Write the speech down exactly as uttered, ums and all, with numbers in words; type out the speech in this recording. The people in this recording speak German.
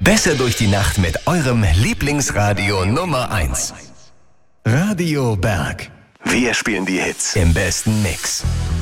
Besser durch die Nacht mit eurem Lieblingsradio Nummer eins. Radio Berg. Wir spielen die Hits im besten Mix.